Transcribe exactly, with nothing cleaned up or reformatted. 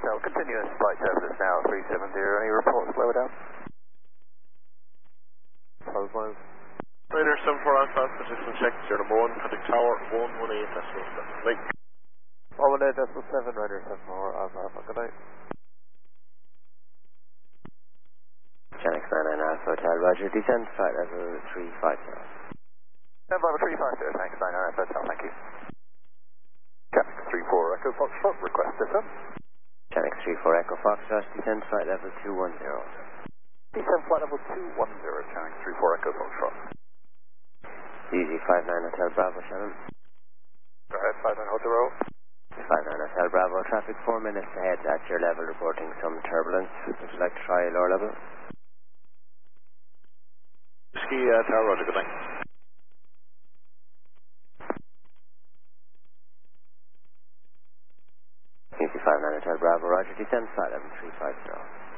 Hotel, continuous flight service now, three seven zero, any reports lower down? Close lows. Raider seven four Alpha, position check, zero number one, contact tower, one one eight decimal seven. Lake. one one eight decimal seven, Raider seven four Alpha, Alpha, good night. Channel nine nine Alpha Hotel, Roger, descend flight level three five zero. Stand by for three five zero, thanks, nine nine Alpha Hotel, thank you. Channel three four Echo Foxtrot, request descent. Channel three four Echo Foxtrot, descend flight level two one zero. Descend flight level two one zero, Channel three four Echo Foxtrot. Easy five nine Hotel Bravo, Shannon. Go ahead, five nine Hotel Row. five nine Hotel Bravo, traffic four minutes ahead at your level, reporting some turbulence. Would you like to try lower level? Ski uh, tower, Roger, good night. Easy five nine Hotel Bravo, Roger, descend flight level three five zero.